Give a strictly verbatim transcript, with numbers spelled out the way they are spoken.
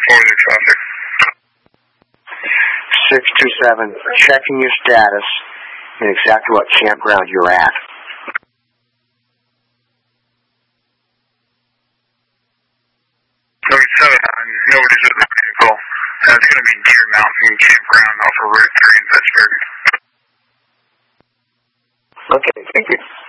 forward to traffic. six two seven, checking your status and exactly what campground you're at. thirty-seven, nobody's at the vehicle. Uh, it's going to be Deer Mountain Campground off of Route three in Pittsburgh. Okay, thank you.